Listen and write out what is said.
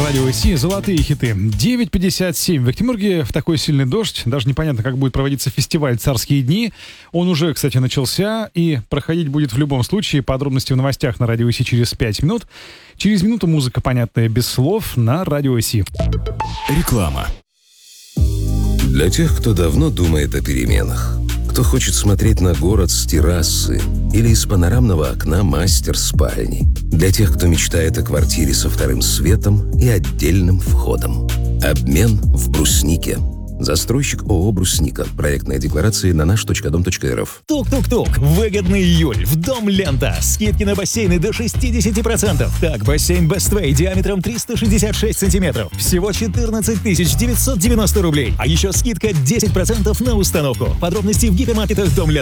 радио Си. Золотые хиты. 9:57. В Екатеринбурге в такой сильный дождь. Даже непонятно, как будет проводиться фестиваль «Царские дни». Он уже, кстати, начался и проходить будет в любом случае. Подробности в новостях на радио Си через 5 минут. Через минуту музыка, понятная без слов, на радио Си. Реклама. Для тех, кто давно думает о переменах, кто хочет смотреть на город с террасы или из панорамного окна мастер-спальни, для тех, кто мечтает о квартире со вторым светом и отдельным входом. Обмен в бруснике. Застройщик ООО «Брусника». Проектная декларация на наш.дом.рф. Тук-тук-тук. Выгодный июль. В Дом Лента. Скидки на бассейны до 60%. Так, бассейн Best Way диаметром 366 сантиметров. Всего 14 990 рублей. А еще скидка 10% на установку. Подробности в гипермаркетах Дом Лента.